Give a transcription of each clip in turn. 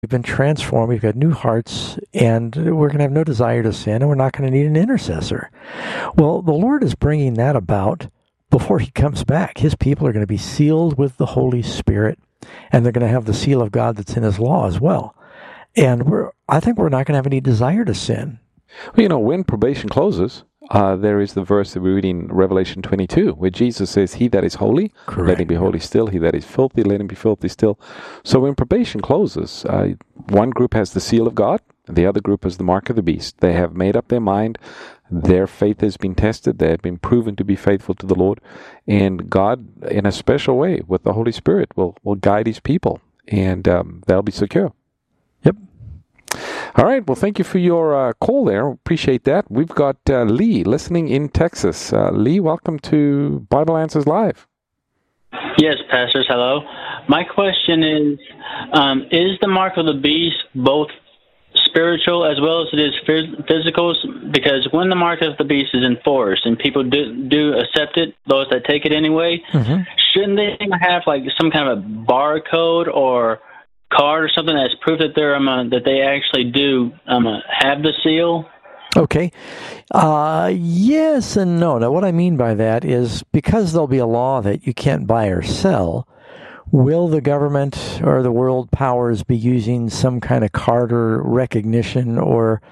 been transformed. We've got new hearts, and we're going to have no desire to sin, and we're not going to need an intercessor. Well, the Lord is bringing that about before he comes back. His people are going to be sealed with the Holy Spirit, and they're going to have the seal of God that's in his law as well. And I think we're not going to have any desire to sin. Well, when probation closes, there is the verse that we read in Revelation 22, where Jesus says, he that is holy, Correct. let him be holy still. He that is filthy, let him be filthy still. So when probation closes, one group has the seal of God, the other group has the mark of the beast. They have made up their mind. Their faith has been tested. They have been proven to be faithful to the Lord. And God, in a special way, with the Holy Spirit, will guide his people. And they'll be secure. Yep. All right. Well, thank you for your call there. Appreciate that. We've got Lee listening in Texas. Lee, welcome to Bible Answers Live. Yes, pastors, hello. My question is the mark of the beast both spiritual as well as it is physical? Because when the mark of the beast is enforced and people do accept it, those that take it anyway, shouldn't they have like some kind of a barcode or card or something that's proof that they're that they actually do have the seal? Okay. Yes and no. Now, what I mean by that is because there'll be a law that you can't buy or sell, will the government or the world powers be using some kind of card or recognition or,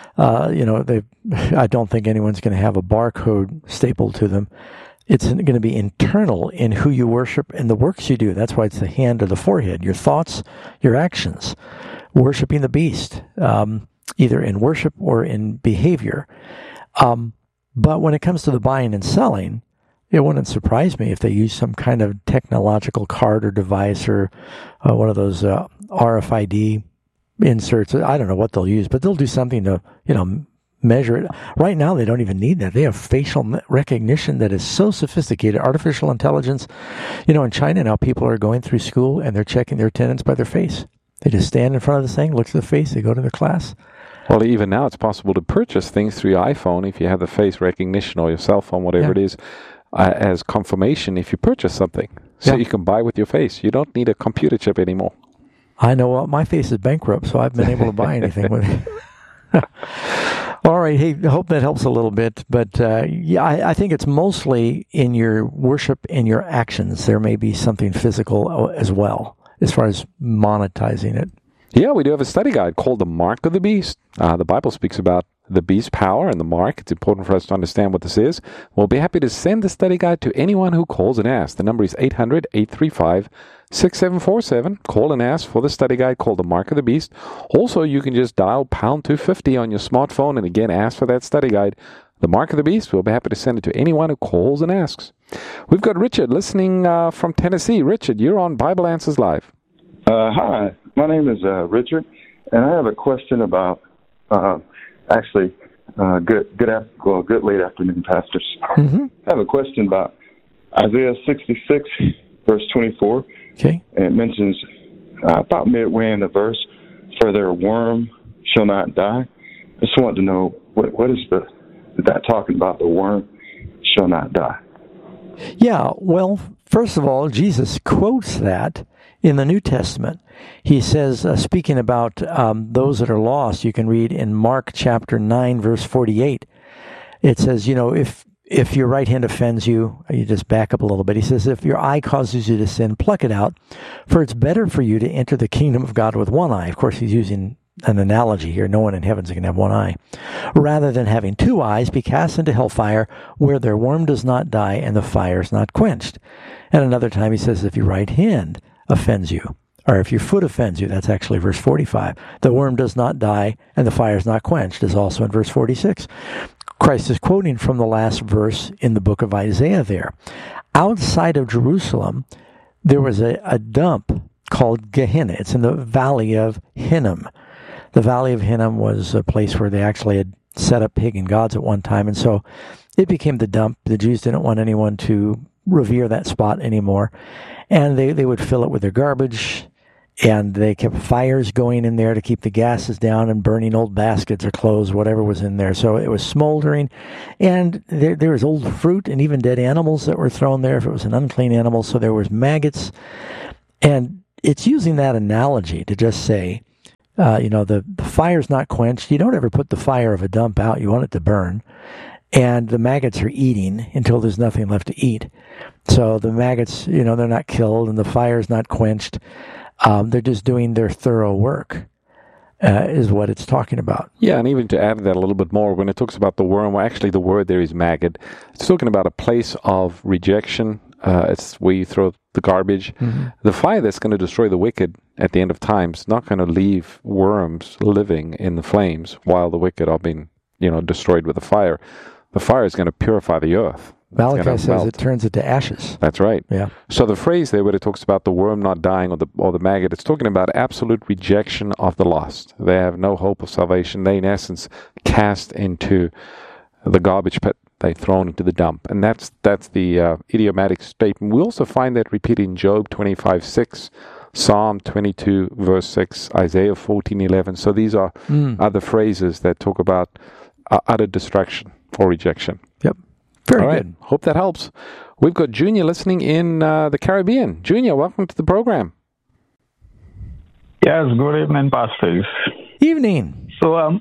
I don't think anyone's going to have a barcode stapled to them. It's going to be internal in who you worship and the works you do. That's why it's the hand or the forehead, your thoughts, your actions, worshiping the beast, either in worship or in behavior. But when it comes to the buying and selling, it wouldn't surprise me if they use some kind of technological card or device or one of those RFID inserts. I don't know what they'll use, but they'll do something to, measure it. Right now, they don't even need that. They have facial recognition that is so sophisticated, artificial intelligence. In China now, people are going through school and they're checking their attendance by their face. They just stand in front of the thing, look at the face, they go to their class. Well, even now, it's possible to purchase things through your iPhone if you have the face recognition or your cell phone, whatever it is, as confirmation if you purchase something. So you can buy with your face. You don't need a computer chip anymore. I know my face is bankrupt, so I've been able to buy anything with it. All right. Hey, I hope that helps a little bit. But I think it's mostly in your worship and your actions. There may be something physical as well as far as monetizing it. Yeah, we do have a study guide called The Mark of the Beast. The Bible speaks about the beast's power and the mark. It's important for us to understand what this is. We'll be happy to send the study guide to anyone who calls and asks. The number is 800-835-6747. Call and ask for the study guide called The Mark of the Beast. Also, you can just dial pound 250 on your smartphone and again ask for that study guide, The Mark of the Beast. We'll be happy to send it to anyone who calls and asks. We've got Richard listening from Tennessee. Richard, you're on Bible Answers Live. Hi, my name is Richard, and I have a question about good late afternoon, pastors. I have a question about Isaiah 66, verse 24. Okay. And it mentions about midway in the verse, for their worm shall not die. I just wanted to know what is that talking about? The worm shall not die. Yeah. Well, first of all, Jesus quotes that in the New Testament. He says, speaking about those that are lost, you can read in Mark chapter 9, verse 48. It says, if your right hand offends you, you just back up a little bit. He says, if your eye causes you to sin, pluck it out, for it's better for you to enter the kingdom of God with one eye. Of course, he's using an analogy here. No one in heaven's going to have one eye. Rather than having two eyes, be cast into hellfire, where their worm does not die and the fire is not quenched. And another time he says, if your right hand offends you, or if your foot offends you, that's actually verse 45. The worm does not die and the fire is not quenched is also in verse 46. Christ is quoting from the last verse in the book of Isaiah there. Outside of Jerusalem, there was a dump called Gehenna. It's in the valley of Hinnom. The valley of Hinnom was a place where they actually had set up pagan gods at one time, and so it became the dump. The Jews didn't want anyone to revere that spot anymore, and they would fill it with their garbage, and they kept fires going in there to keep the gases down and burning old baskets or clothes, whatever was in there. So it was smoldering, and there was old fruit and even dead animals that were thrown there if it was an unclean animal. So there was maggots, and it's using that analogy to just say, The fire's not quenched. You don't ever put the fire of a dump out. You want it to burn. And the maggots are eating until there's nothing left to eat. So the maggots, they're not killed and the fire's not quenched. They're just doing their thorough work, is what it's talking about. Yeah, and even to add that a little bit more, when it talks about the worm, well, actually the word there is maggot. It's talking about a place of rejection. It's where you throw the garbage. Mm-hmm. The fire that's going to destroy the wicked at the end of time is not going to leave worms living in the flames while the wicked are being, destroyed with the fire. The fire is going to purify the earth. Malachi says it turns it to ashes. That's right. Yeah. So the phrase there where it talks about the worm not dying or the maggot, it's talking about absolute rejection of the lost. They have no hope of salvation. They, in essence, cast into the garbage pit. They're thrown into the dump. And that's the idiomatic statement. We also find that repeated in Job 25:6, Psalm 22, verse 6, Isaiah 14:11. So these are other phrases that talk about utter destruction or rejection. Yep. Very All right. good. Hope that helps. We've got Junior listening in the Caribbean. Junior, welcome to the program. Yes, good evening, pastors. Evening. So,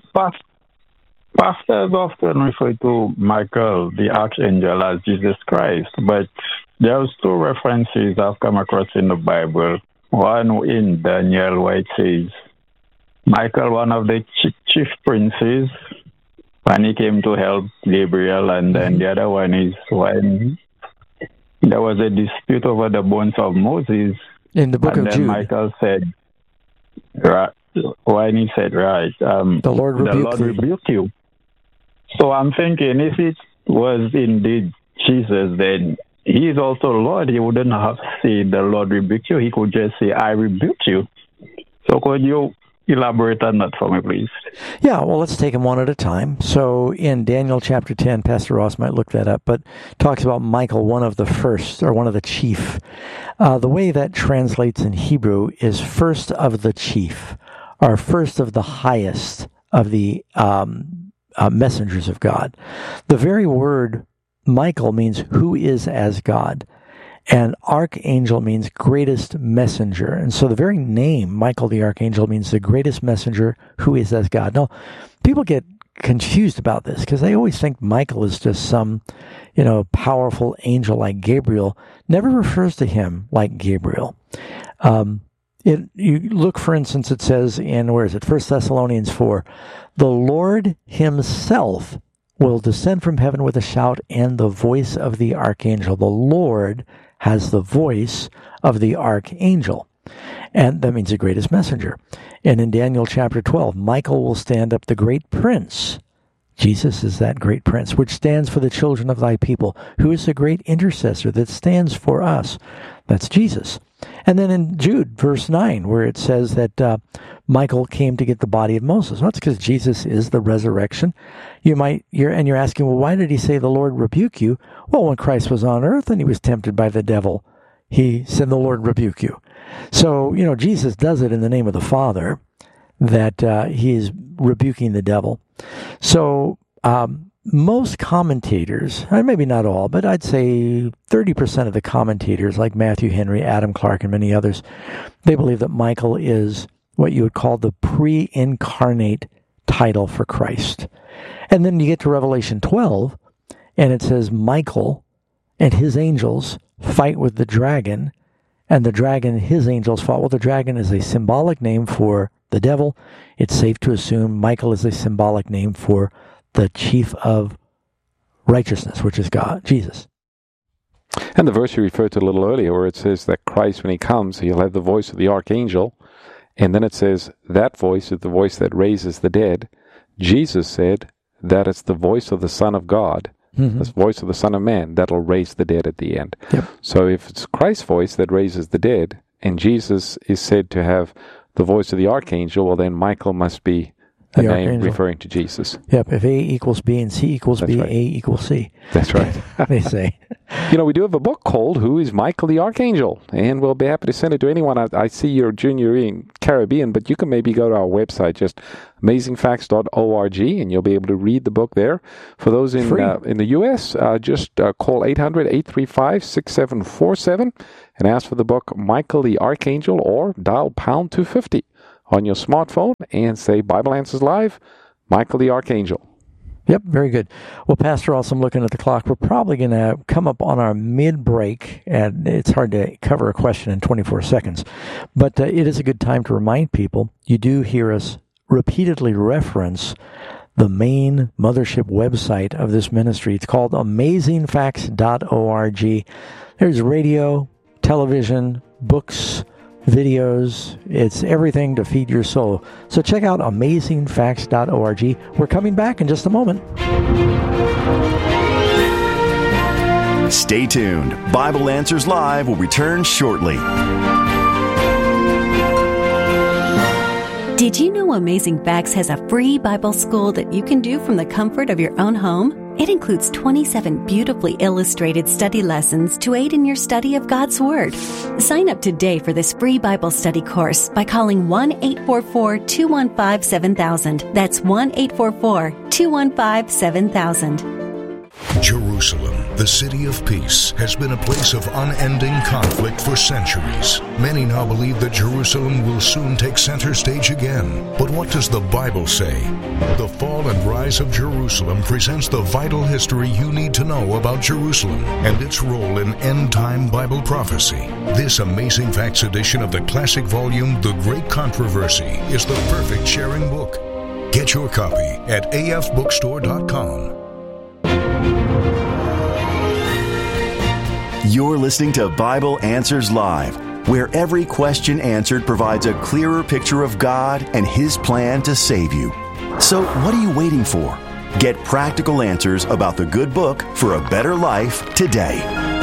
pastors often refer to Michael, the archangel, as Jesus Christ, but there's two references I've come across in the Bible. One in Daniel, where it says, Michael, one of the chief princes, when he came to help Gabriel, and then the other one is when there was a dispute over the bones of Moses. In the book of Jude. And then Michael said, right, when he said, the Lord rebuked you. So I'm thinking, if it was indeed Jesus, then he is also Lord. He wouldn't have said, the Lord rebuked you. He could just say, I rebuked you. So could you elaborate on that for me, please? Yeah, well, let's take them one at a time. So in Daniel chapter 10, Pastor Ross might look that up, but talks about Michael, one of the first, or one of the chief. The way that translates in Hebrew is first of the chief, or first of the highest of the messengers of God. The very word Michael means who is as God. And archangel means greatest messenger. And so the very name, Michael the archangel, means the greatest messenger who is as God. Now, people get confused about this because they always think Michael is just some, powerful angel like Gabriel. Never refers to him like Gabriel. You look, for instance, it says in, 1 Thessalonians 4, the Lord himself will descend from heaven with a shout and the voice of the archangel. The Lord has the voice of the archangel. And that means the greatest messenger. And in Daniel chapter 12, Michael will stand up, the great prince. Jesus is that great prince, which stands for the children of thy people, who is the great intercessor that stands for us. That's Jesus. And then in Jude, verse 9, where it says that Michael came to get the body of Moses. Well, that's because Jesus is the resurrection. You're asking, well, why did he say the Lord rebuke you? Well, when Christ was on earth and he was tempted by the devil, he said the Lord rebuke you. So, Jesus does it in the name of the Father, that he is rebuking the devil. So, most commentators, maybe not all, but I'd say 30% of the commentators, like Matthew Henry, Adam Clark, and many others, they believe that Michael is what you would call the pre-incarnate title for Christ. And then you get to Revelation 12, and it says Michael and his angels fight with the dragon, and the dragon and his angels fought. Well, the dragon is a symbolic name for the devil. It's safe to assume Michael is a symbolic name for the chief of righteousness, which is God, Jesus. And the verse you referred to a little earlier, where it says that Christ, when he comes, he'll have the voice of the archangel. And then it says that voice is the voice that raises the dead. Jesus said that it's the voice of the Son of God, the voice of the Son of Man, that'll raise the dead at the end. Yep. So if it's Christ's voice that raises the dead, and Jesus is said to have the voice of the archangel, well, then Michael must be a name referring to Jesus. Yep. If A equals B and C equals B, right. A equals C. That's right. They say. We do have a book called Who is Michael the Archangel? And we'll be happy to send it to anyone. I see you're junior in Caribbean, but you can maybe go to our website, just amazingfacts.org, and you'll be able to read the book there. For those in the U.S., just call 800-835-6747 and ask for the book Michael the Archangel, or dial #250 on your smartphone and say Bible Answers Live, Michael the Archangel. Yep, very good. Well, Pastor, also I'm looking at the clock. We're probably going to come up on our mid-break, and it's hard to cover a question in 24 seconds. But it is a good time to remind people, you do hear us repeatedly reference the main mothership website of this ministry. It's called amazingfacts.org. There's radio, television, books, videos. It's everything to feed your soul. So check out amazingfacts.org. We're coming back in just a moment. Stay tuned. Bible Answers Live will return shortly. Did you know Amazing Facts has a free Bible school that you can do from the comfort of your own home? It includes 27 beautifully illustrated study lessons to aid in your study of God's Word. Sign up today for this free Bible study course by calling 1-844-215-7000. That's 1-844-215-7000. Jerusalem, the city of peace, has been a place of unending conflict for centuries. Many now believe that Jerusalem will soon take center stage again. But what does the Bible say? The Fall and Rise of Jerusalem presents the vital history you need to know about Jerusalem and its role in end-time Bible prophecy. This Amazing Facts edition of the classic volume, The Great Controversy, is the perfect sharing book. Get your copy at afbookstore.com. You're listening to Bible Answers Live, where every question answered provides a clearer picture of God and His plan to save you. So what are you waiting for? Get practical answers about the good book for a better life today.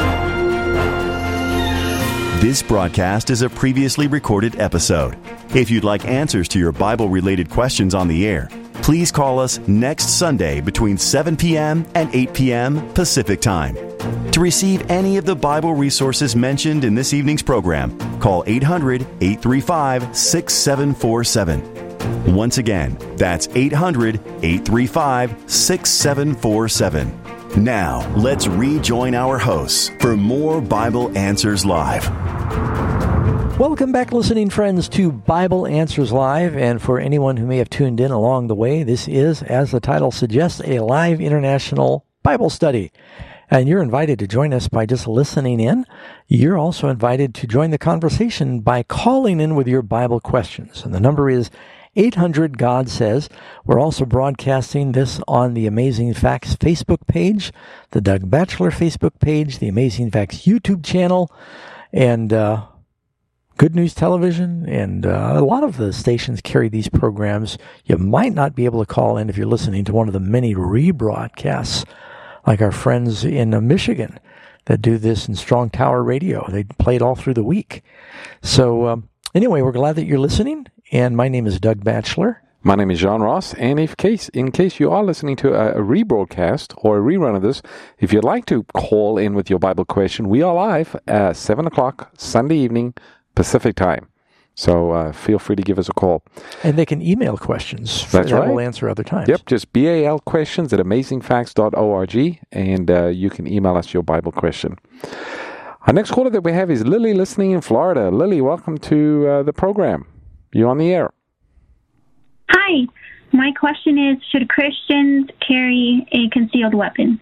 This broadcast is a previously recorded episode. If you'd like answers to your Bible-related questions on the air, please call us next Sunday between 7 p.m. and 8 p.m. Pacific Time. To receive any of the Bible resources mentioned in this evening's program, call 800-835-6747. Once again, that's 800-835-6747. Now, let's rejoin our hosts for more Bible Answers Live. Welcome back, listening friends, to Bible Answers Live. And for anyone who may have tuned in along the way, this is, as the title suggests, a live international Bible study. And you're invited to join us by just listening in. You're also invited to join the conversation by calling in with your Bible questions. And the number is 800 God Says. We're also broadcasting this on the Amazing Facts Facebook page, the Doug Batchelor Facebook page, the Amazing Facts YouTube channel, and Good News Television, and a lot of the stations carry these programs. You might not be able to call in if you're listening to one of the many rebroadcasts, like our friends in Michigan that do this in Strong Tower Radio. They play it all through the week. So anyway, we're glad that you're listening, and my name is Doug Batchelor. My name is John Ross, and in case you are listening to a rebroadcast or a rerun of this, if you'd like to call in with your Bible question, we are live at 7 o'clock Sunday evening Pacific Time. So feel free to give us a call. And they can email questions. That's right. We'll answer other times. Yep, just BAL questions at amazingfacts.org, and you can email us your Bible question. Our next caller that we have is Lily, listening in Florida. Lily, welcome to the program. You're on the air. Hi. My question is, should Christians carry a concealed weapon?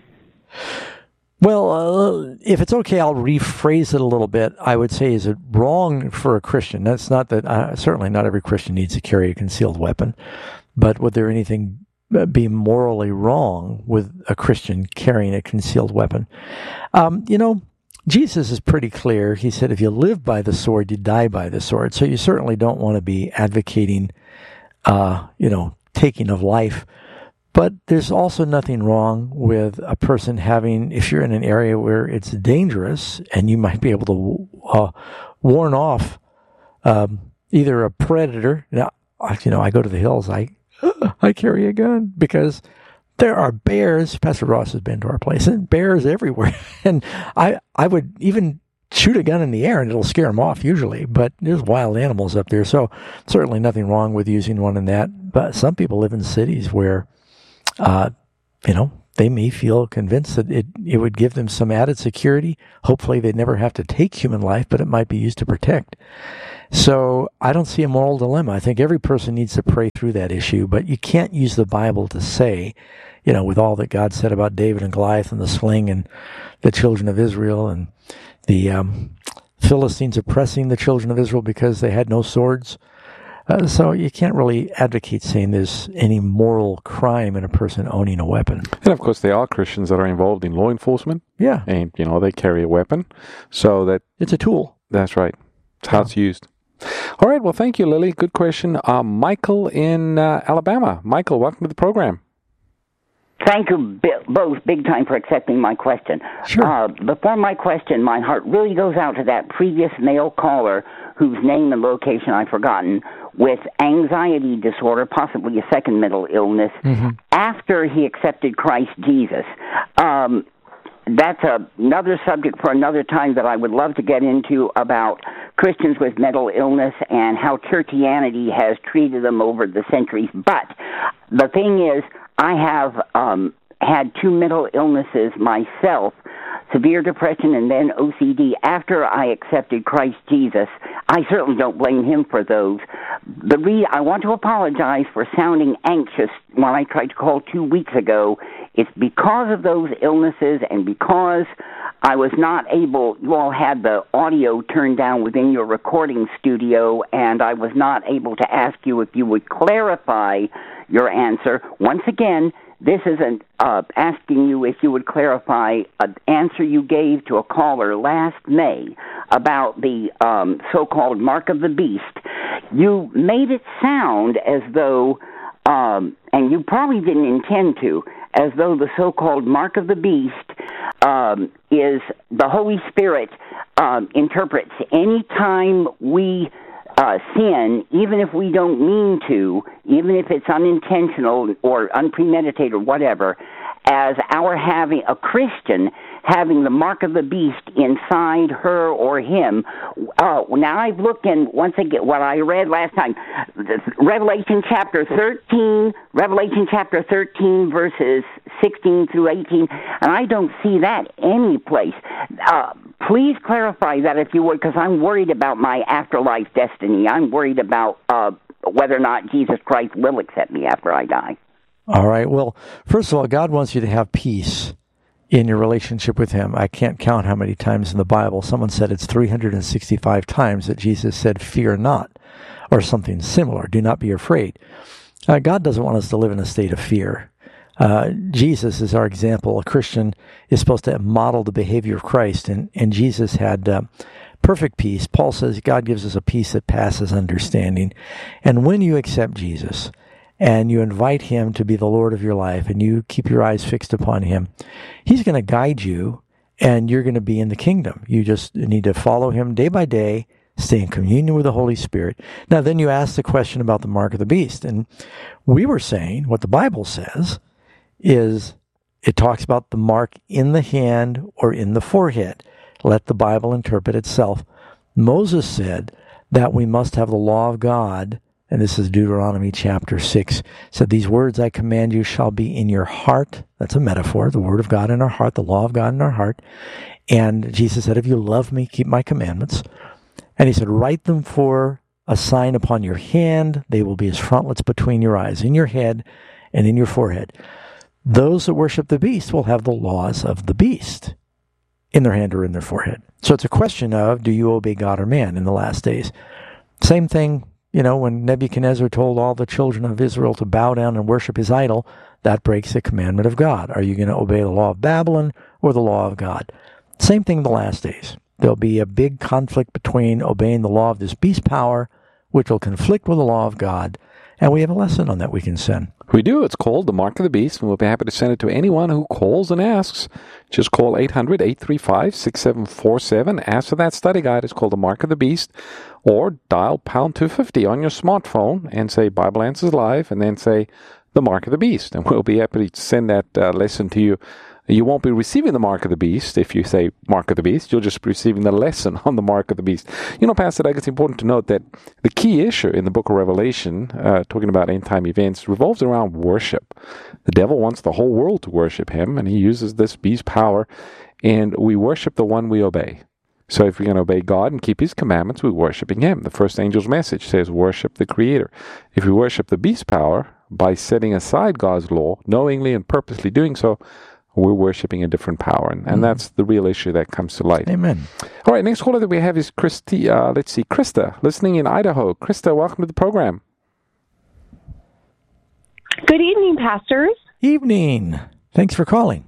Well, if it's okay, I'll rephrase it a little bit. I would say, is it wrong for a Christian? That's not that, certainly not every Christian needs to carry a concealed weapon, but would there anything be morally wrong with a Christian carrying a concealed weapon? Jesus is pretty clear. He said, if you live by the sword, you die by the sword. So you certainly don't want to be advocating, taking of life. But there's also nothing wrong with a person having, if you're in an area where it's dangerous and you might be able to warn off either a predator. Now, I go to the hills, I carry a gun because there are bears. Pastor Ross has been to our place, and bears everywhere. And I would even shoot a gun in the air and it'll scare them off usually, but there's wild animals up there. So certainly nothing wrong with using one in that. But some people live in cities where they may feel convinced that it would give them some added security. Hopefully they'd never have to take human life, but it might be used to protect. So I don't see a moral dilemma. I think every person needs to pray through that issue, but you can't use the Bible to say, with all that God said about David and Goliath and the sling and the children of Israel and the Philistines oppressing the children of Israel because they had no swords. So you can't really advocate saying there's any moral crime in a person owning a weapon. And of course, there are Christians that are involved in law enforcement. Yeah. And, they carry a weapon. So that... It's a tool. That's right. It's how it's used. All right. Well, thank you, Lily. Good question. Michael in Alabama. Michael, welcome to the program. Thank you both big time for accepting my question. Sure. Before my question, my heart really goes out to that previous male caller whose name and location I've forgotten, with anxiety disorder, possibly a second mental illness, after he accepted Christ Jesus. That's another subject for another time that I would love to get into about Christians with mental illness and how churchianity has treated them over the centuries. But the thing is, I have had 2 mental illnesses myself, severe depression and then OCD, after I accepted Christ Jesus. I certainly don't blame him for those. I want to apologize for sounding anxious when I tried to call 2 weeks ago. It's because of those illnesses and because I was not able, you all had the audio turned down within your recording studio, and I was not able to ask you if you would clarify your answer. Once again, this isn't asking you if you would clarify an answer you gave to a caller last May about the so-called Mark of the Beast. You made it sound as though, and you probably didn't intend to, as though the so-called Mark of the Beast is the Holy Spirit interprets any time we sin, even if we don't mean to, even if it's unintentional or unpremeditated or whatever, as our having a Christian having the mark of the beast inside her or him. Now I've looked in, once again, what I read last time, Revelation chapter 13, verses 16 through 18, and I don't see that any place. Please clarify that if you would, because I'm worried about my afterlife destiny. I'm worried about whether or not Jesus Christ will accept me after I die. All right. Well, first of all, God wants you to have peace in your relationship with him. I can't count how many times in the Bible. Someone said it's 365 times that Jesus said, "Fear not," or something similar. Do not be afraid. God doesn't want us to live in a state of fear. Jesus is our example. A Christian is supposed to model the behavior of Christ, and Jesus had perfect peace. Paul says God gives us a peace that passes understanding. And when you accept Jesus and you invite him to be the Lord of your life and you keep your eyes fixed upon him, he's going to guide you and you're going to be in the kingdom. You just need to follow him day by day, stay in communion with the Holy Spirit. Now, then you ask the question about the mark of the beast. And we were saying what the Bible says is it talks about the mark in the hand or in the forehead. Let the Bible interpret itself. Moses said that we must have the law of God, and this is Deuteronomy chapter 6, said, "These words I command you shall be in your heart." That's a metaphor, the word of God in our heart, the law of God in our heart. And Jesus said, "If you love me, keep my commandments." And he said, "Write them for a sign upon your hand. They will be as frontlets between your eyes, in your head and in your forehead." Those that worship the beast will have the laws of the beast in their hand or in their forehead. So it's a question of, do you obey God or man in the last days? Same thing, when Nebuchadnezzar told all the children of Israel to bow down and worship his idol, that breaks the commandment of God. Are you going to obey the law of Babylon or the law of God? Same thing in the last days. There'll be a big conflict between obeying the law of this beast power, which will conflict with the law of God. And we have a lesson on that we can send. We do. It's called The Mark of the Beast, and we'll be happy to send it to anyone who calls and asks. Just call 800-835-6747. Ask for that study guide. It's called The Mark of the Beast. Or dial pound 250 on your smartphone and say Bible Answers Live, and then say The Mark of the Beast. And we'll be happy to send that lesson to you. You won't be receiving the Mark of the Beast if you say Mark of the Beast. You'll just be receiving the lesson on the Mark of the Beast. Pastor Doug, it's important to note that the key issue in the book of Revelation, talking about end-time events, revolves around worship. The devil wants the whole world to worship him, and he uses this beast power, and we worship the one we obey. So if we're going to obey God and keep His commandments, we're worshiping Him. The first angel's message says, worship the Creator. If we worship the beast power by setting aside God's law, knowingly and purposely doing so, we're worshiping a different power. And that's the real issue that comes to light. Amen. All right, next caller that we have is Krista, listening in Idaho. Krista, welcome to the program. Good evening, pastors. Evening. Thanks for calling.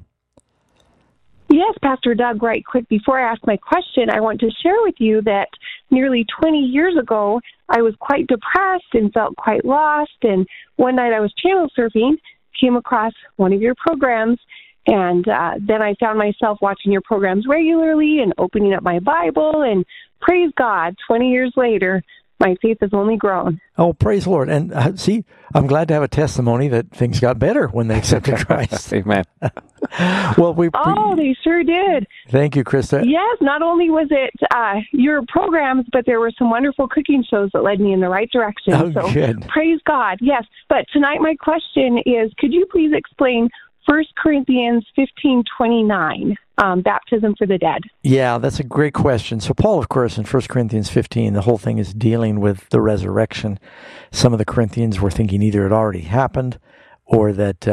Yes, Pastor Doug, right quick, before I ask my question, I want to share with you that nearly 20 years ago, I was quite depressed and felt quite lost. And one night I was channel surfing, came across one of your programs, and then I found myself watching your programs regularly and opening up my Bible. And praise God, 20 years later, my faith has only grown. Oh, praise the Lord. And see, I'm glad to have a testimony that things got better when they accepted Christ. Amen. Well, they sure did. Thank you, Krista. Yes, not only was it your programs, but there were some wonderful cooking shows that led me in the right direction. Oh, so good. Praise God. Yes, but tonight my question is, could you please explain 1 Corinthians 15:29, baptism for the dead? Yeah, that's a great question. So Paul, of course, in 1 Corinthians 15, the whole thing is dealing with the resurrection. Some of the Corinthians were thinking either it already happened or that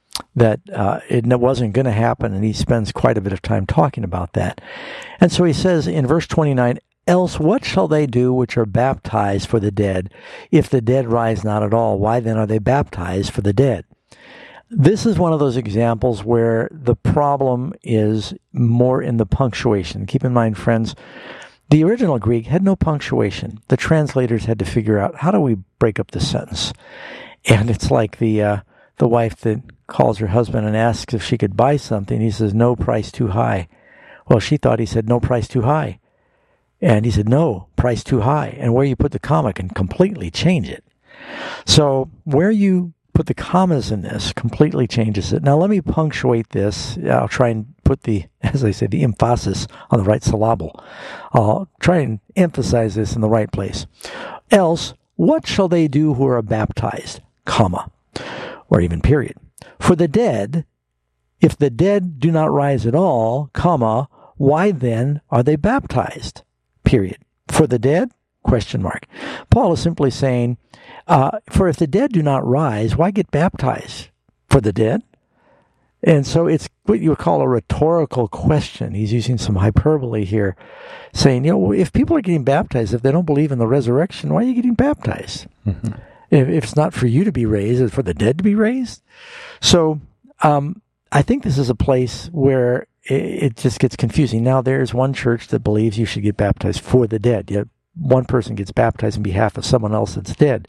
it wasn't going to happen, and he spends quite a bit of time talking about that. And so he says in verse 29, else what shall they do which are baptized for the dead? If the dead rise not at all, why then are they baptized for the dead? This is one of those examples where the problem is more in the punctuation. Keep in mind, friends, the original Greek had no punctuation. The translators had to figure out, how do we break up the sentence? And it's like the wife that calls her husband and asks if she could buy something. He says, no, price too high. Well, she thought he said, no, price too high. And he said, no, price too high. And where you put the comma can completely change it. So where you put the commas in this completely changes it. Now let me punctuate this. I'll try and put the emphasis on the right syllable. I'll try and emphasize this in the right place. Else, what shall they do who are baptized? Comma, or even period. For the dead, if the dead do not rise at all, comma, why then are they baptized? Period. For the dead? Question mark. Paul is simply saying, for if the dead do not rise, why get baptized? For the dead? And so it's what you would call a rhetorical question. He's using some hyperbole here, saying, if people are getting baptized, if they don't believe in the resurrection, why are you getting baptized? Mm-hmm. If it's not for you to be raised, it's for the dead to be raised. So I think this is a place where it just gets confusing. Now, there's one church that believes you should get baptized for the dead, yet one person gets baptized on behalf of someone else that's dead.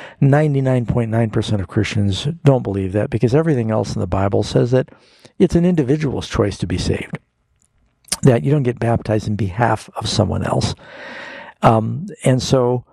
99.9% of Christians don't believe that, because everything else in the Bible says that it's an individual's choice to be saved, that you don't get baptized in behalf of someone else. And so,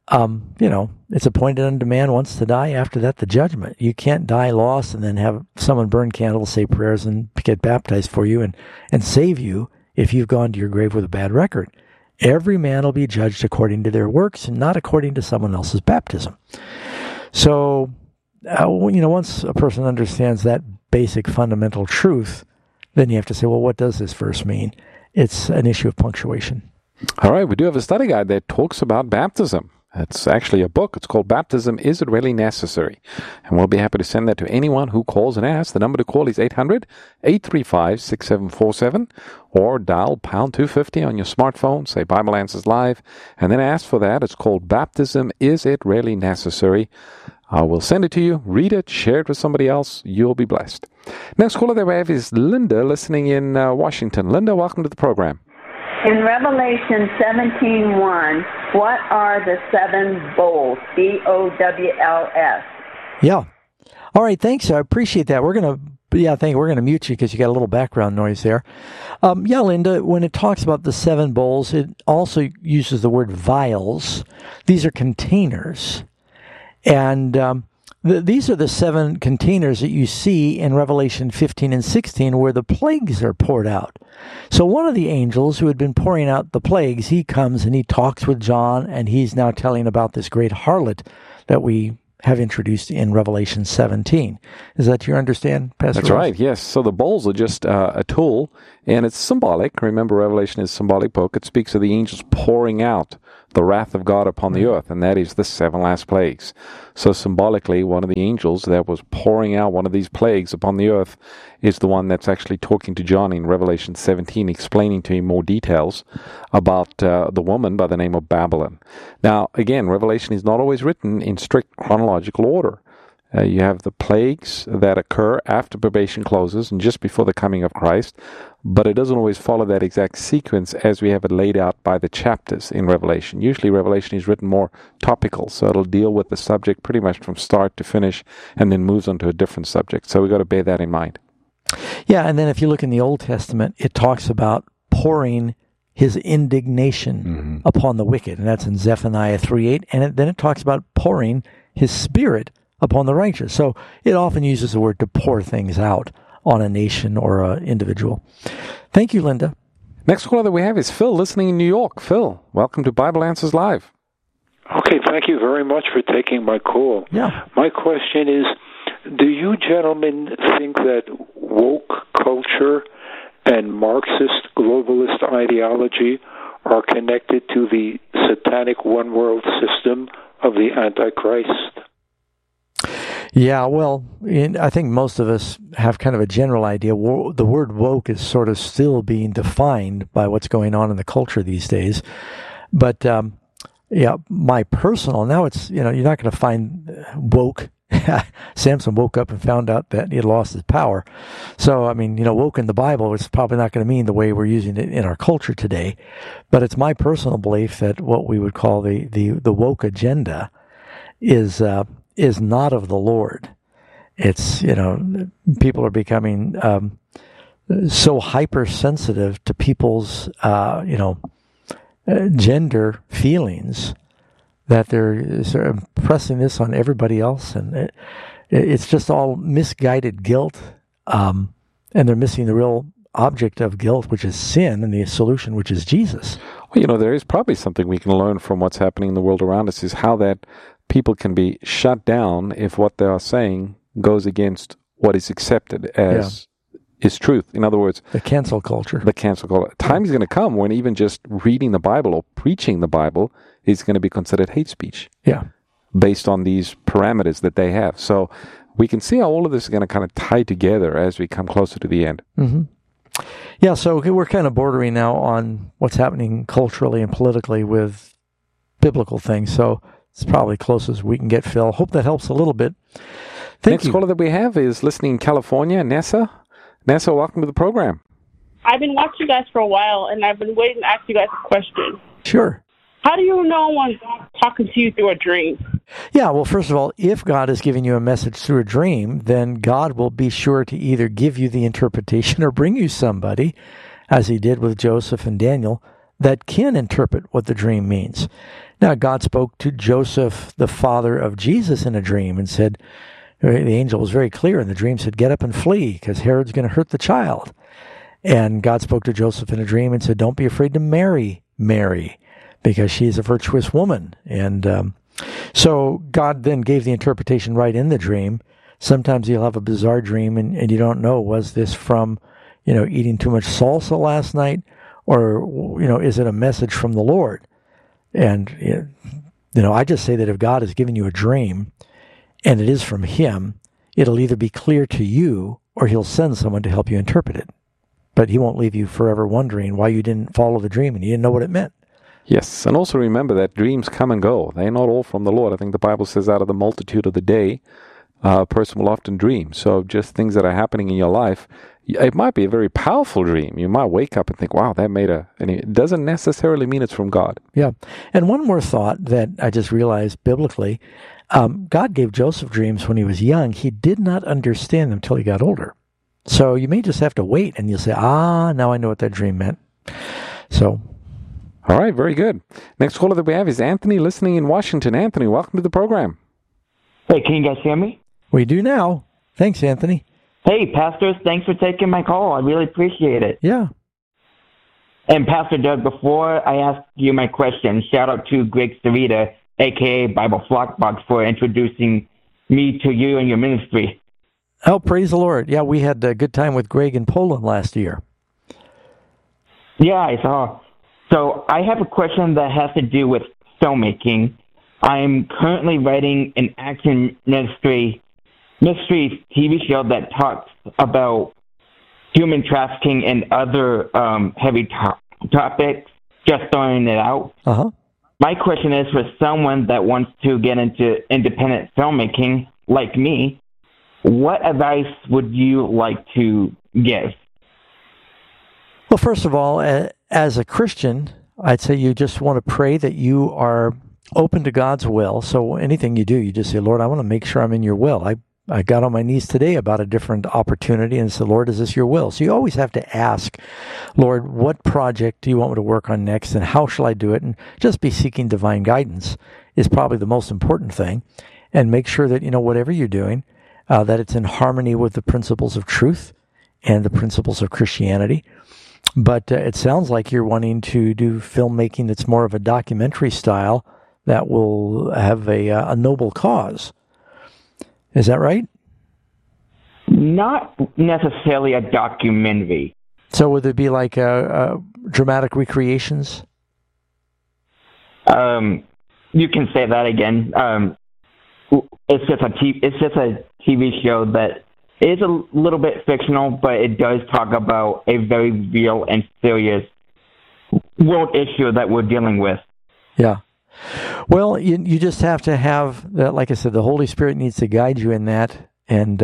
it's appointed unto man once to die, after that the judgment. You can't die lost and then have someone burn candles, say prayers, and get baptized for you and save you if you've gone to your grave with a bad record. Every man will be judged according to their works and not according to someone else's baptism. So, once a person understands that basic fundamental truth, then you have to say, well, what does this verse mean? It's an issue of punctuation. All right, we do have a study guide that talks about baptism. It's actually a book. It's called Baptism, Is It Really Necessary? And we'll be happy to send that to anyone who calls and asks. The number to call is 800-835-6747, or dial pound 250 on your smartphone, say Bible Answers Live, and then ask for that. It's called Baptism, Is It Really Necessary? We'll send it to you. Read it, share it with somebody else. You'll be blessed. Next caller that we have is Linda, listening in Washington. Linda, welcome to the program. In Revelation 17:1, what are the seven bowls? BOWLS. Yeah. All right. Thanks. I appreciate that. We're going to mute you because you got a little background noise there. Linda, when it talks about the seven bowls, it also uses the word vials. These are containers. And these are the seven containers that you see in Revelation 15 and 16 where the plagues are poured out. So one of the angels who had been pouring out the plagues, he comes and he talks with John, and he's now telling about this great harlot that we have introduced in Revelation 17. Is that your understand, Pastor That's Ross? right, yes. So the bowls are just a tool, and it's symbolic. Remember, Revelation is a symbolic book. It speaks of the angels pouring out the wrath of God upon the earth, and that is the 7 last plagues. So symbolically, one of the angels that was pouring out one of these plagues upon the earth is the one that's actually talking to John in Revelation 17, explaining to him more details about the woman by the name of Babylon. Now, again, Revelation is not always written in strict chronological order. You have the plagues that occur after probation closes and just before the coming of Christ, but it doesn't always follow that exact sequence as we have it laid out by the chapters in Revelation. Usually Revelation is written more topical, so it'll deal with the subject pretty much from start to finish and then moves on to a different subject. So we've got to bear that in mind. Yeah, and then if you look in the Old Testament, it talks about pouring his indignation upon the wicked, and that's in Zephaniah 3:8, and then it talks about pouring his Spirit upon the righteous. So it often uses the word to pour things out on a nation or an individual. Thank you, Linda. Next caller that we have is Phil, listening in New York. Phil, welcome to Bible Answers Live. Okay, thank you very much for taking my call. Yeah. My question is, do you gentlemen think that woke culture and Marxist globalist ideology are connected to the satanic one-world system of the Antichrist? Yeah, well, I think most of us have kind of a general idea. The word woke is sort of still being defined by what's going on in the culture these days. But, yeah, my personal, now it's, you're not going to find woke. Samson woke up and found out that he had lost his power. So, I mean, woke in the Bible is probably not going to mean the way we're using it in our culture today. But it's my personal belief that what we would call the woke agenda is not of the Lord. It's, people are becoming so hypersensitive to people's, gender feelings that they're sort of pressing this on everybody else. And it's just all misguided guilt. And they're missing the real object of guilt, which is sin, and the solution, which is Jesus. Well, there is probably something we can learn from what's happening in the world around us, is how that people can be shut down if what they are saying goes against what is accepted as is truth. In other words, the cancel culture. The cancel culture. Time is going to come when even just reading the Bible or preaching the Bible is going to be considered hate speech. Yeah. Based on these parameters that they have. So we can see how all of this is going to kind of tie together as we come closer to the end. Mm-hmm. Yeah, so we're kind of bordering now on what's happening culturally and politically with biblical things. So it's probably close as we can get, Phil. Hope that helps a little bit. Next caller that we have is listening in California, Nessa. Nessa, welcome to the program. I've been watching you guys for a while, and I've been waiting to ask you guys a question. Sure. How do you know when God's talking to you through a dream? Yeah, well, first of all, if God is giving you a message through a dream, then God will be sure to either give you the interpretation or bring you somebody, as he did with Joseph and Daniel, that can interpret what the dream means. Now, God spoke to Joseph, the father of Jesus, in a dream and said, the angel was very clear in the dream, said, get up and flee because Herod's going to hurt the child. And God spoke to Joseph in a dream and said, don't be afraid to marry Mary because she's a virtuous woman. And so God then gave the interpretation right in the dream. Sometimes you'll have a bizarre dream and you don't know, was this from, eating too much salsa last night? Or, is it a message from the Lord? And, I just say that if God has given you a dream and it is from him, it'll either be clear to you or he'll send someone to help you interpret it. But he won't leave you forever wondering why you didn't follow the dream and you didn't know what it meant. Yes, and also remember that dreams come and go. They're not all from the Lord. I think the Bible says out of the multitude of the day, a person will often dream. So just things that are happening in your life, it might be a very powerful dream. You might wake up and think, wow, that made and it doesn't necessarily mean it's from God. Yeah. And one more thought that I just realized biblically, God gave Joseph dreams when he was young. He did not understand them until he got older. So you may just have to wait and you'll say, now I know what that dream meant. So. All right, very good. Next caller that we have is Anthony, listening in Washington. Anthony, welcome to the program. Hey, can you guys hear me? We do now. Thanks, Anthony. Hey, pastors, thanks for taking my call. I really appreciate it. Yeah. And Pastor Doug, before I ask you my question, shout out to Greg Sarita, a.k.a. Bible Flockbox, for introducing me to you and your ministry. Oh, praise the Lord. Yeah, we had a good time with Greg in Poland last year. Yeah, I saw. So I have a question that has to do with filmmaking. I'm currently writing an action mystery TV show that talks about human trafficking and other heavy topics, just throwing it out. Uh-huh. My question is for someone that wants to get into independent filmmaking, like me, what advice would you like to give? Well, first of all, as a Christian, I'd say you just want to pray that you are open to God's will. So anything you do, you just say, Lord, I want to make sure I'm in your will. I got on my knees today about a different opportunity and said, Lord, is this your will? So you always have to ask, Lord, what project do you want me to work on next, and how shall I do it? And just be seeking divine guidance is probably the most important thing. And make sure that, whatever you're doing, that it's in harmony with the principles of truth and the principles of Christianity. But it sounds like you're wanting to do filmmaking that's more of a documentary style that will have a noble cause. Is that right? Not necessarily a documentary. So would it be like dramatic recreations? You can say that again. It's just a TV show that is a little bit fictional, but it does talk about a very real and serious world issue that we're dealing with. Yeah. Well, you just have to have that. Like I said, the Holy Spirit needs to guide you in that, and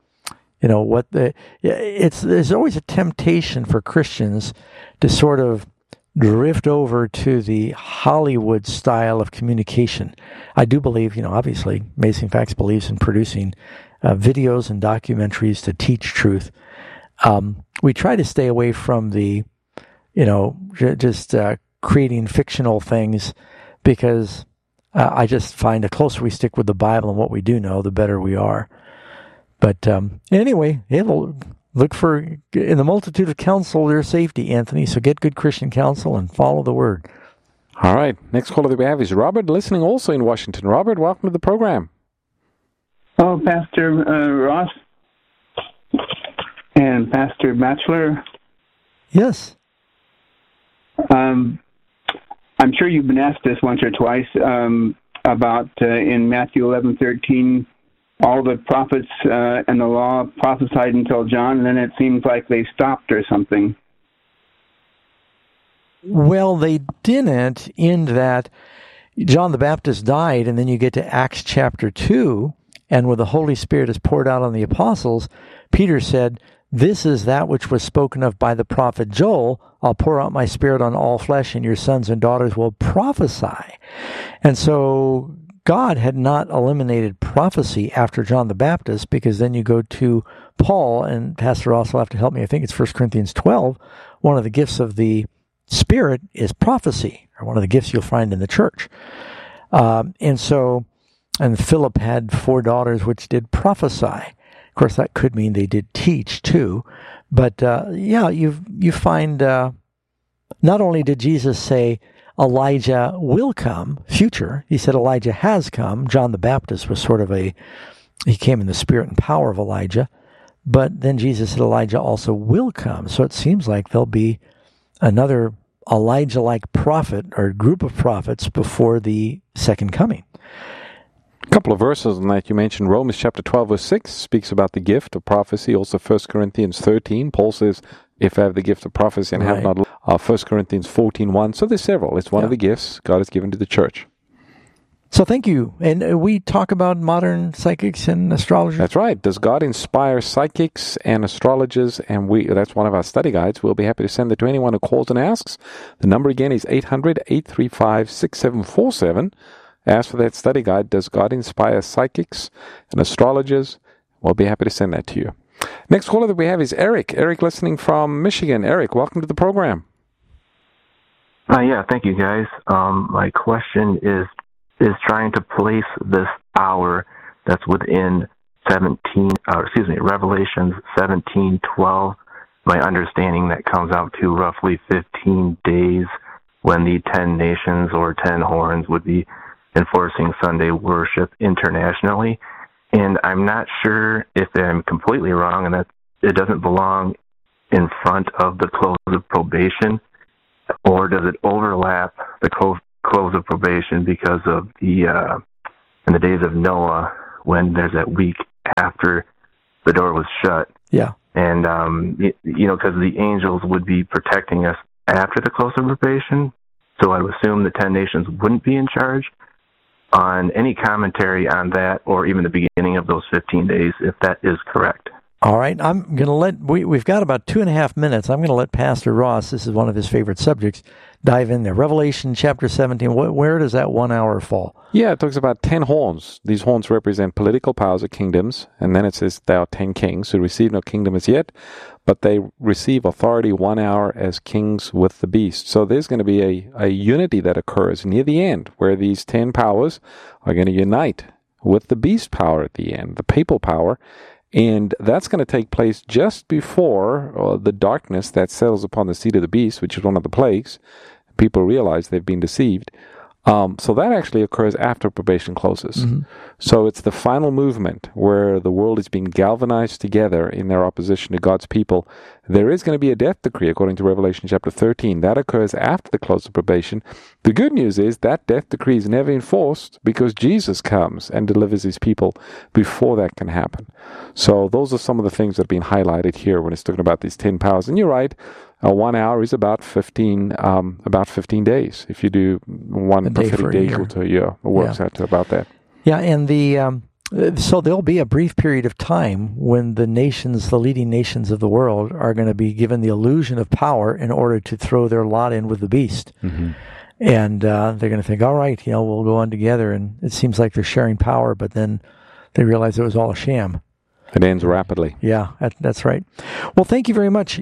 there's always a temptation for Christians to sort of drift over to the Hollywood style of communication. I do believe, obviously, Amazing Facts believes in producing videos and documentaries to teach truth. We try to stay away from the, just creating fictional things, because I just find the closer we stick with the Bible and what we do know, the better we are. But anyway, look for, in the multitude of counsel, there's safety, Anthony. So get good Christian counsel and follow the Word. All right. Next caller that we have is Robert, listening also in Washington. Robert, welcome to the program. Oh, Pastor Ross and Pastor Batchelor. Yes. I'm sure you've been asked this once or twice about in Matthew 11:13, all the prophets and the law prophesied until John, and then it seems like they stopped or something. Well, they didn't, in that John the Baptist died, and then you get to Acts chapter 2, and when the Holy Spirit is poured out on the apostles, Peter said, "This is that which was spoken of by the prophet Joel. I'll pour out my Spirit on all flesh, and your sons and daughters will prophesy." And so God had not eliminated prophecy after John the Baptist, because then you go to Paul, and Pastor Ross will have to help me. I think it's 1 Corinthians 12. One of the gifts of the Spirit is prophecy, or one of the gifts you'll find in the church. And Philip had 4 daughters which did prophesy. Of course, that could mean they did teach too. But you find not only did Jesus say Elijah will come, future, he said Elijah has come. John the Baptist was sort of he came in the spirit and power of Elijah. But then Jesus said Elijah also will come. So it seems like there'll be another Elijah-like prophet or group of prophets before the second coming. A couple of verses on that. You mentioned Romans chapter 12, verse 6 speaks about the gift of prophecy. Also 1 Corinthians 13, Paul says, if I have the gift of prophecy and have not, 1 Corinthians 14:1. So there's several. It's one of the gifts God has given to the church. So thank you. And we talk about modern psychics and astrologers. That's right. Does God inspire psychics and astrologers? And that's one of our study guides. We'll be happy to send it to anyone who calls and asks. The number again is 800-835-6747. Ask for that study guide. Does God inspire psychics and astrologers? We'll be happy to send that to you. Next caller that we have is Eric. Eric, listening from Michigan. Eric, welcome to the program. Yeah, thank you, guys. My question is trying to place this hour that's within Revelations 17:12. My understanding that comes out to roughly 15 days when the 10 nations or 10 horns would be enforcing Sunday worship internationally. And I'm not sure if I'm completely wrong and that it doesn't belong in front of the close of probation, or does it overlap the close of probation because of in the days of Noah, when there's that week after the door was shut? Yeah. And, because the angels would be protecting us after the close of probation, so I would assume the 10 nations wouldn't be in charge. On any commentary on that, or even the beginning of those 15 days, if that is correct. All right, I'm going to we've got about 2.5 minutes. I'm going to let Pastor Ross, this is one of his favorite subjects, dive in there. Revelation chapter 17, where does that 1 hour fall? Yeah, it talks about 10 horns. These horns represent political powers or kingdoms, and then it says there are 10 kings who receive no kingdom as yet, but they receive authority 1 hour as kings with the beast. So there's going to be a unity that occurs near the end, where these 10 powers are going to unite with the beast power at the end, the papal power. And that's going to take place just before the darkness that settles upon the seed of the beast, which is one of the plagues. People realize they've been deceived. So that actually occurs after probation closes. Mm-hmm. So it's the final movement where the world is being galvanized together in their opposition to God's people. There is going to be a death decree according to Revelation chapter 13. That occurs after the close of probation. The good news is that death decree is never enforced because Jesus comes and delivers his people before that can happen. So those are some of the things that are being highlighted here when it's talking about these 10 powers. And you're right. 1 hour is about 15 days. If you do one prophetic day equal to a year, it works out to about that. Yeah, and so there'll be a brief period of time when the leading nations of the world, are going to be given the illusion of power in order to throw their lot in with the beast. Mm-hmm. And they're going to think, all right, we'll go on together, and it seems like they're sharing power, but then they realize it was all a sham. It ends rapidly. Yeah, that's right. Well, thank you very much.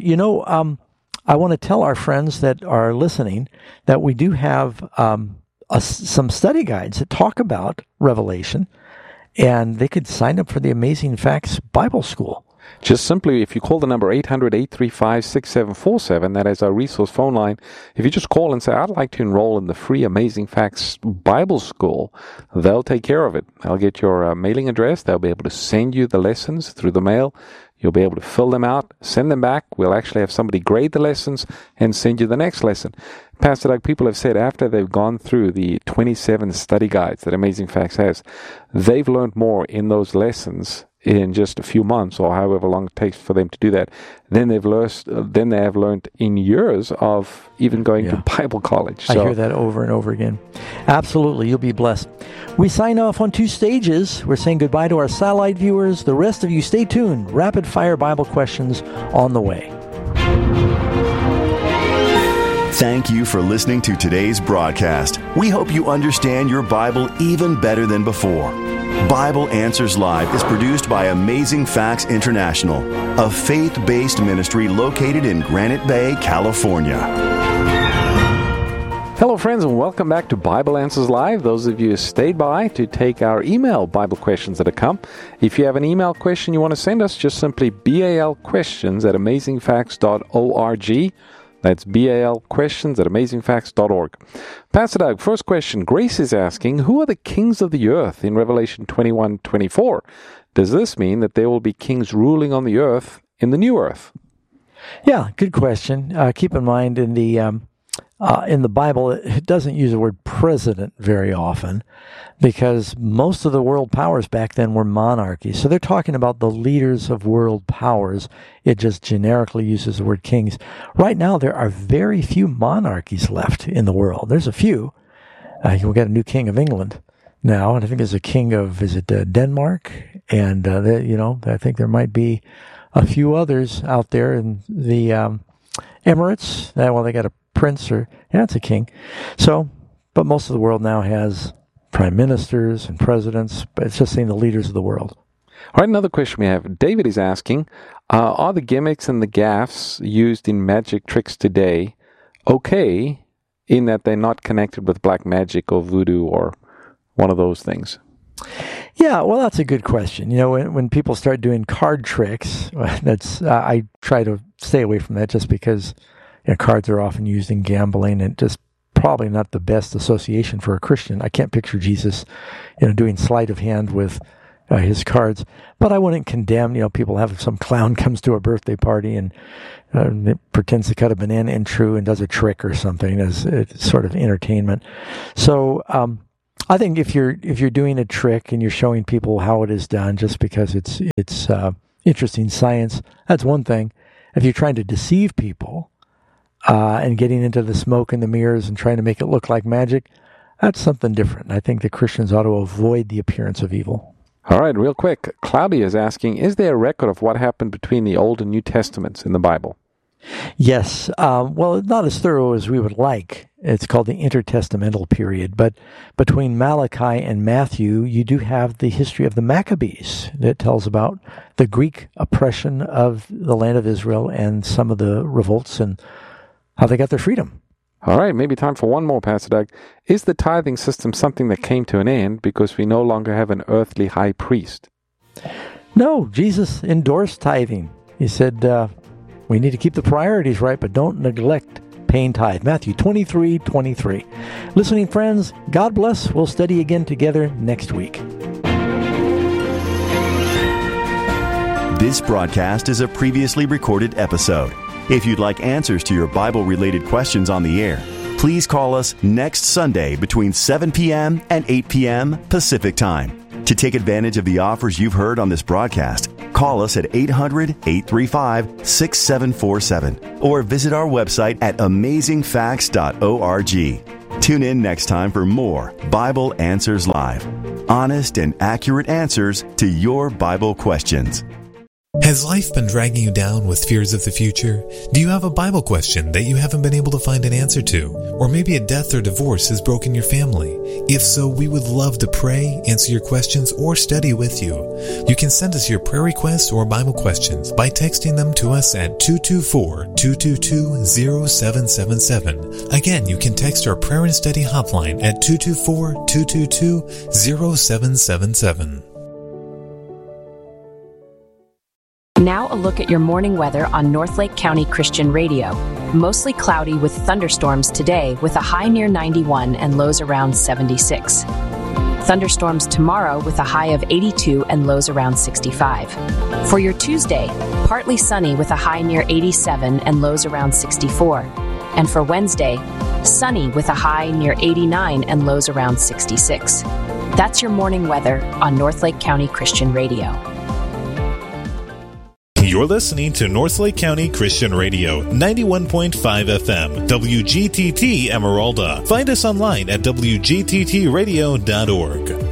I want to tell our friends that are listening that we do have some study guides that talk about Revelation, and they could sign up for the Amazing Facts Bible School. Just simply, if you call the number 800-835-6747, that is our resource phone line. If you just call and say, I'd like to enroll in the free Amazing Facts Bible School, they'll take care of it. They'll get your mailing address. They'll be able to send you the lessons through the mail. You'll be able to fill them out, send them back. We'll actually have somebody grade the lessons and send you the next lesson. Pastor Doug, people have said after they've gone through the 27 study guides that Amazing Facts has, they've learned more in those lessons in just a few months, or however long it takes for them to do that, then they have learned in years of even going to Bible college. So I hear that over and over again. Absolutely, you'll be blessed. We sign off on 2 stages. We're saying goodbye to our satellite viewers. The rest of you, stay tuned. Rapid fire Bible questions on the way. Thank you for listening to today's broadcast. We hope you understand your Bible even better than before. Bible Answers Live is produced by Amazing Facts International, a faith-based ministry located in Granite Bay, California. Hello, friends, and welcome back to Bible Answers Live. Those of you who stayed by to take our email Bible questions that have come. If you have an email question you want to send us, just simply balquestions@amazingfacts.org. That's balquestions@amazingfacts.org. Pastor Doug, first question. Grace is asking, who are the kings of the earth in Revelation 21:24? Does this mean that there will be kings ruling on the earth in the new earth? Yeah, good question. Keep in mind in the Bible, it doesn't use the word president very often because most of the world powers back then were monarchies. So they're talking about the leaders of world powers. It just generically uses the word kings. Right now, there are very few monarchies left in the world. There's a few. We've got a new king of England now, and I think there's a king of, Denmark? And, I think there might be a few others out there in the Emirates. They got a prince it's a king. So, but most of the world now has prime ministers and presidents, but it's just saying the leaders of the world. All right, another question we have. David is asking, are the gimmicks and the gaffes used in magic tricks today okay in that they're not connected with black magic or voodoo or one of those things? Yeah, well, that's a good question. When people start doing card tricks, I try to stay away from that just because cards are often used in gambling, and just probably not the best association for a Christian. I can't picture Jesus, doing sleight of hand with his cards. But I wouldn't condemn, people have some clown comes to a birthday party and pretends to cut a banana in true and does a trick or something as sort of entertainment. So I think if you're doing a trick and you're showing people how it is done just because it's interesting science, that's one thing. If you're trying to deceive people and getting into the smoke and the mirrors and trying to make it look like magic, that's something different. I think that Christians ought to avoid the appearance of evil. All right, real quick. Claudia is asking, is there a record of what happened between the Old and New Testaments in the Bible? Yes. Well, not as thorough as we would like. It's called the intertestamental period. But between Malachi and Matthew, you do have the history of the Maccabees that tells about the Greek oppression of the land of Israel and some of the revolts and how they got their freedom. All right, maybe time for one more, Pastor Doug. Is the tithing system something that came to an end because we no longer have an earthly high priest? No, Jesus endorsed tithing. He said, we need to keep the priorities right, but don't neglect paying tithe. Matthew 23:23. Listening friends, God bless. We'll study again together next week. This broadcast is a previously recorded episode. If you'd like answers to your Bible-related questions on the air, please call us next Sunday between 7 p.m. and 8 p.m. Pacific Time. To take advantage of the offers you've heard on this broadcast, call us at 800-835-6747 or visit our website at amazingfacts.org. Tune in next time for more Bible Answers Live. Honest and accurate answers to your Bible questions. Has life been dragging you down with fears of the future? Do you have a Bible question that you haven't been able to find an answer to? Or maybe a death or divorce has broken your family? If so, we would love to pray, answer your questions, or study with you. You can send us your prayer requests or Bible questions by texting them to us at 224-222-0777. Again, you can text our prayer and study hotline at 224-222-0777. Now a look at your morning weather on Northlake County Christian Radio. Mostly cloudy with thunderstorms today with a high near 91 and lows around 76. Thunderstorms tomorrow with a high of 82 and lows around 65. For your Tuesday, partly sunny with a high near 87 and lows around 64. And for Wednesday, sunny with a high near 89 and lows around 66. That's your morning weather on Northlake County Christian Radio. You're listening to Northlake County Christian Radio, 91.5 FM, WGTT Emeralda. Find us online at WGTTradio.org.